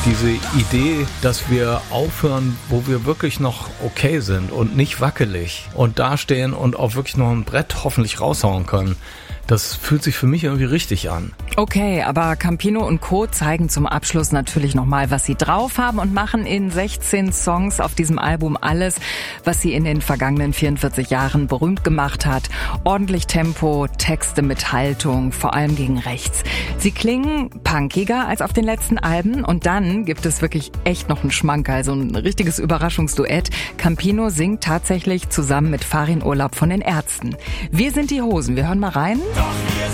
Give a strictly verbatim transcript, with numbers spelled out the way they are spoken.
Diese Idee, dass wir aufhören, wo wir wirklich noch okay sind und nicht wackelig und dastehen und auch wirklich noch ein Brett hoffentlich raushauen können, das fühlt sich für mich irgendwie richtig an. Okay, aber Campino und Co. zeigen zum Abschluss natürlich nochmal, was sie drauf haben und machen in sechzehn Songs auf diesem Album alles, was sie in den vergangenen vierundvierzig Jahren berühmt gemacht hat. Ordentlich Tempo, Texte mit Haltung, vor allem gegen rechts. Sie klingen punkiger als auf den letzten Alben und dann gibt es wirklich echt noch einen Schmankerl, so ein richtiges Überraschungsduett. Campino singt tatsächlich zusammen mit Farin Urlaub von den Ärzten. Wir sind die Hosen, wir hören mal rein.